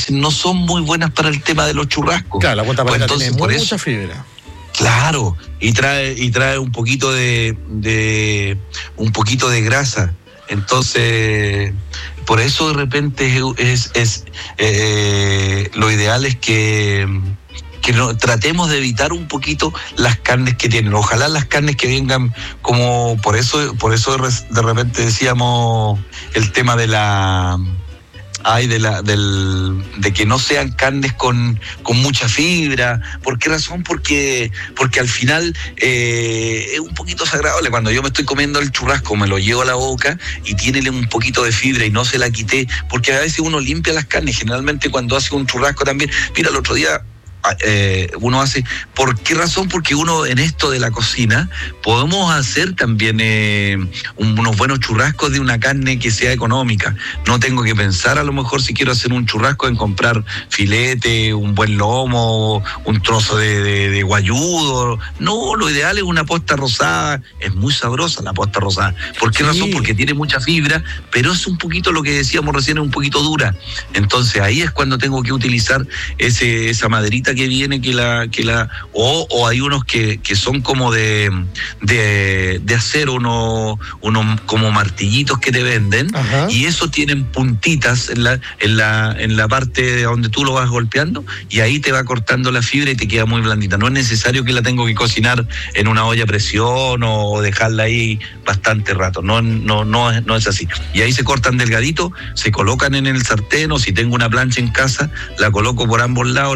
veces no son muy buenas para el tema de los churrascos. Claro, la cuenta paleta tiene por mucha fibra. Claro, y trae un poquito de grasa. Entonces, por eso de repente lo ideal es que tratemos de evitar un poquito las carnes que tienen. Ojalá las carnes que vengan como, por eso de repente decíamos el tema de que no sean carnes con mucha fibra. ¿Por qué razón? Porque al final es un poquito desagradable. Cuando yo me estoy comiendo el churrasco, me lo llevo a la boca y tiene un poquito de fibra y no se la quité, porque a veces uno limpia las carnes. Generalmente cuando hace un churrasco también, mira, el otro día uno hace, ¿por qué razón? Porque uno en esto de la cocina podemos hacer también unos buenos churrascos de una carne que sea económica. No tengo que pensar a lo mejor si quiero hacer un churrasco en comprar filete, un buen lomo, un trozo de guayudo. No, lo ideal es una posta rosada. Es muy sabrosa la posta rosada. ¿Por qué razón? Porque tiene mucha fibra, pero es un poquito lo que decíamos recién, es un poquito dura. Entonces ahí es cuando tengo que utilizar esa maderita que viene o hay unos que son como de acero, unos como martillitos que te venden. Ajá. Y eso tienen puntitas en la parte de donde tú lo vas golpeando, y ahí te va cortando la fibra y te queda muy blandita. No es necesario que la tengo que cocinar en una olla a presión o dejarla ahí bastante rato. No es así. Y ahí se cortan delgadito, se colocan en el sartén, o si tengo una plancha en casa, la coloco por ambos lados,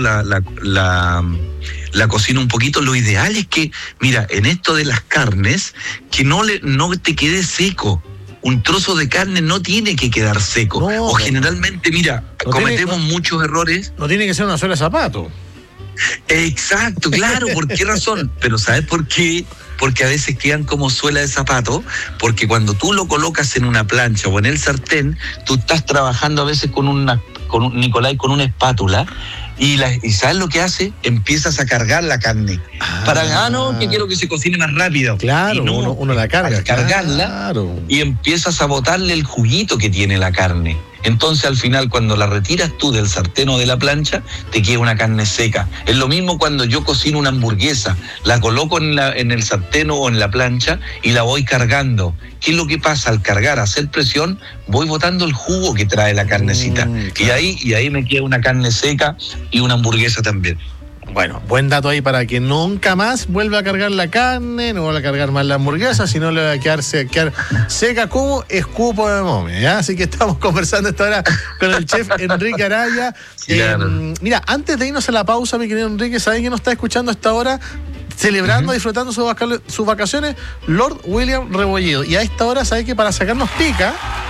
la cocino un poquito. Lo ideal es que, mira, en esto de las carnes, que no te quede seco. Un trozo de carne no tiene que quedar seco. No, o generalmente, mira, cometemos muchos errores. No tiene que ser una suela de zapato. Exacto, claro. ¿Por qué razón? Pero ¿sabes por qué? Porque a veces quedan como suela de zapato, porque cuando tú lo colocas en una plancha o en el sartén, tú estás trabajando a veces con una espátula, y ¿sabes lo que hace? Empiezas a cargar la carne. Que quiero que se cocine más rápido. Claro, uno la carga. Cargarla, claro. Y empiezas a botarle el juguito que tiene la carne. Entonces al final, cuando la retiras tú del sartén o de la plancha, te queda una carne seca. Es lo mismo cuando yo cocino una hamburguesa, la coloco en el sartén o en la plancha y la voy cargando. ¿Qué es lo que pasa? Al cargar, hacer presión, voy botando el jugo que trae la carnecita. Claro. Y ahí me queda una carne seca y una hamburguesa también. Bueno, buen dato ahí para que nunca más vuelva a cargar la carne, no vuelva a cargar más la hamburguesa, sino le va a quedar seca como escupo de momia, ¿ya? Así que estamos conversando esta hora con el chef Enrique Araya. Claro. Mira, antes de irnos a la pausa, mi querido Enrique, ¿sabes quién nos está escuchando a esta hora? Celebrando, disfrutando sus vacaciones, Lord William Rebolledo. Y a esta hora, ¿sabes que para sacarnos pica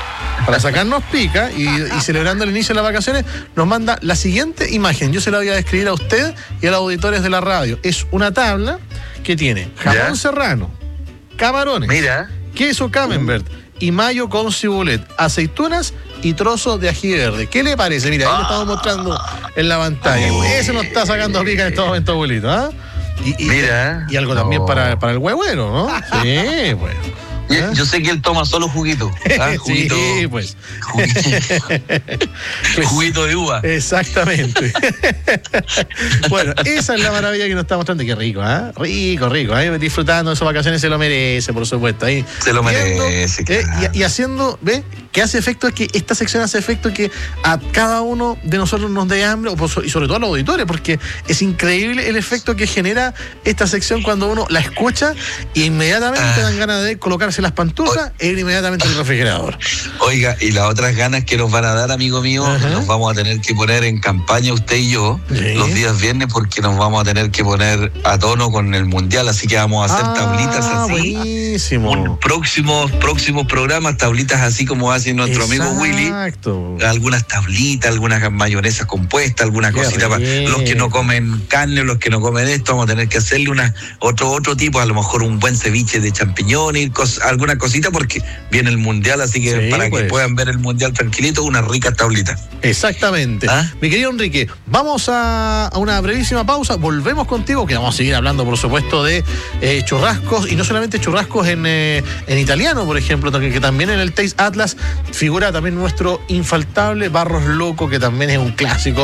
y celebrando el inicio de las vacaciones, nos manda la siguiente imagen? Yo se la voy a describir a usted y a los auditores de la radio. Es una tabla que tiene jamón serrano, camarones, queso camembert y mayo con cibulet, aceitunas y trozos de ají verde. ¿Qué le parece? Mira, ahí lo estamos mostrando en la pantalla. Ese nos está sacando pica en estos momentos, abuelito, ¿ah? Y algo también para el huevero, ¿no? Sí, bueno. Yo sé que él toma solo juguito. Juguito, sí, pues. Juguito de uva. Exactamente. Bueno, esa es la maravilla que nos está mostrando. Qué rico, ¿eh? Rico. Disfrutando de sus vacaciones, se lo merece, por supuesto. Ahí, se lo merece, claro. Y haciendo, ¿ves? Que hace efecto, es que esta sección hace efecto que a cada uno de nosotros nos dé hambre, y sobre todo a los auditores, porque es increíble el efecto que genera esta sección cuando uno la escucha y inmediatamente te dan ganas de colocarse las pantuflas e ir inmediatamente al refrigerador. Oiga, y las otras ganas que nos van a dar, amigo mío, nos vamos a tener que poner en campaña usted y yo los días viernes, porque nos vamos a tener que poner a tono con el Mundial, así que vamos a hacer tablitas así. Buenísimo. Próximos programas, tablitas así como hace nuestro amigo Willy. Algunas tablitas, algunas mayonesas compuestas, alguna cosita para los que no comen carne, los que no comen esto, vamos a tener que hacerle otro tipo, a lo mejor un buen ceviche de champiñones, alguna cosita, porque viene el Mundial, así que que puedan ver el Mundial tranquilito, unas ricas tablitas. Exactamente. Mi querido Enrique, vamos a una brevísima pausa, volvemos contigo, que vamos a seguir hablando, por supuesto, de churrascos, y no solamente churrascos en italiano, por ejemplo, que también en el Taste Atlas figura también nuestro infaltable Barros Loco, que también es un clásico